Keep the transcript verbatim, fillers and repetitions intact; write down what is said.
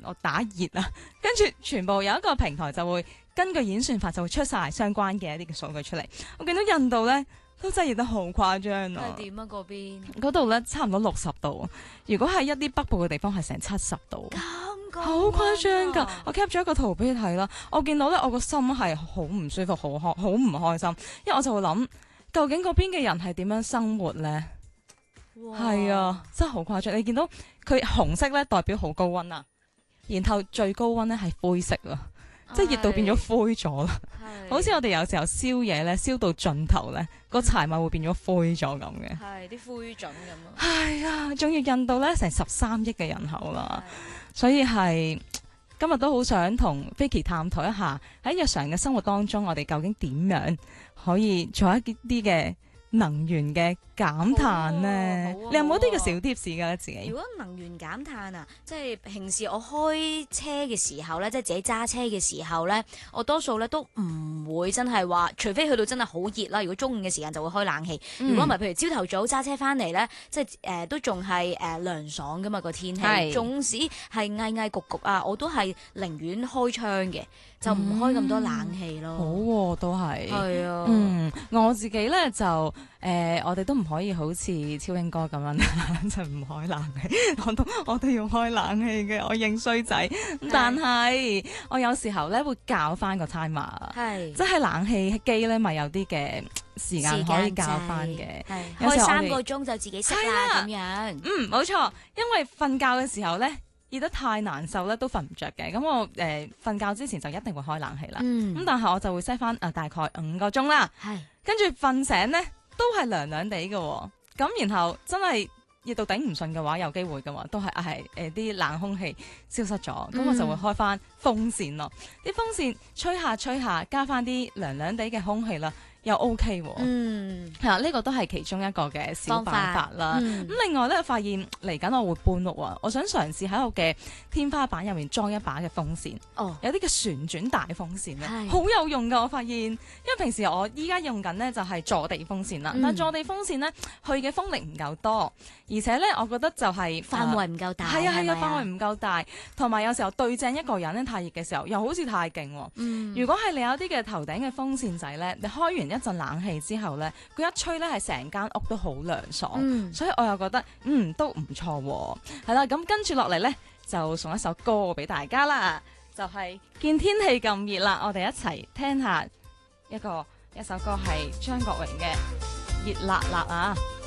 我打熱啊，跟住全部有一個平台就會根據演算法就會出晒相關嘅一啲嘅數據出嚟。我見到印度咧都真係熱得好誇張啊！ 係點啊？嗰邊嗰度咧差唔多六十度，如果係一啲北部嘅地方係成七十度。 咁好誇張㗎！我 cap 咗一個圖俾你睇啦，我見到咧，我個心係好唔舒服，好開好唔開心，因為我就會諗，究竟嗰邊嘅人係點樣生活咧？係啊，真係好誇張！你見到佢紅色咧代表好高溫啊，然後最高溫咧係灰色啊，即係熱到變咗灰咗啦。好似我哋有時候燒嘢咧，燒到盡頭咧，個柴米會變咗灰咗咁嘅。 係啲灰燼咁咯。 係啊，仲要印度咧成十三億嘅人口啦。所以係今日都好想同 Vicky 探討一下喺日常嘅生活當中，我哋究竟點樣可以做一啲嘅能源嘅減碳呢？ 啊啊、 你有冇啲嘅小貼士㗎咧？自己如果能源減碳啊，即係平時我開車嘅時候咧，即係自己揸車嘅時候咧，我多數咧都唔會真係話，除非去到真係好熱啦。如果中午嘅時間就會開冷氣。如果唔係，譬如朝頭早揸車翻嚟咧，即係誒、呃、都仲係誒涼爽噶嘛個天氣，縱使係翳翳焗焗啊，我都係寧願開窗嘅，就唔開咁多冷氣咯。 好喎、啊，都係係啊， 嗯，我自己咧就誒、呃，我哋都唔可以好似超英哥咁樣就唔開冷氣，我都我都要開冷氣嘅，我認衰仔。但係我有時候咧會校翻個 timer，係即係冷氣機咧咪有啲嘅時間可以校翻嘅， 開三個鐘就自己熄啦咁樣。 嗯，冇錯，因為瞓覺嘅時候咧熱得太難受咧，都瞓唔着嘅。咁我誒瞓覺之前就一定會開冷氣啦。咁、嗯、但係我就會 set 翻誒大概五個鐘啦。係跟住瞓醒咧都係涼涼地嘅。咁然後真係熱到頂唔順嘅話，有機會嘅話，都係係誒啲冷空氣消失咗，咁、嗯、我就會開翻風扇咯。啲風扇吹下吹下，加翻啲涼涼地嘅空氣啦。又 OK 喎，嗯，係啊，呢個都係其中一個嘅小辦法啦。咁、嗯、另外咧，發現嚟緊我會搬屋啊，我想嘗試喺我嘅天花板入面裝一把嘅風扇，哦，有啲嘅旋轉大風扇咧，好有用噶。我發現，因為平時我依家用緊呢就係坐地風扇啦，嗯、但係坐地風扇咧，佢嘅風力唔夠多，而且咧，我覺得就係範圍唔夠大， 係啊係啊，範圍唔夠大，同埋有，有時候對正一個人咧，太熱嘅時候，又好似太勁。嗯，如果係你有啲嘅頭頂嘅風扇仔咧，你開完一陣冷氣之後咧，佢一吹咧係成間屋都好涼爽，嗯、所以我又覺得嗯都唔錯喎。係啦，咁跟住落嚟咧就送一首歌俾大家啦，就係、是、見天氣咁熱啦，我哋一齊聽一下一個一首歌係張國榮嘅《熱辣辣》啊。